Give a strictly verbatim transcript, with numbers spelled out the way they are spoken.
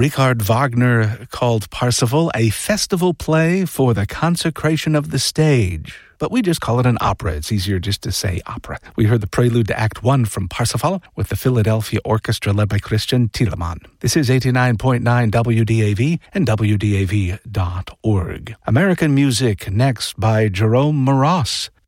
Richard Wagner called Parsifal a festival play for the consecration of the stage. But we just call it an opera. It's easier just to say opera. We heard the prelude to Act One from Parsifal with the Philadelphia Orchestra led by Christian Thielemann. This is eighty-nine point nine W D A V and W D A V dot org. American music next by Jerome Moross.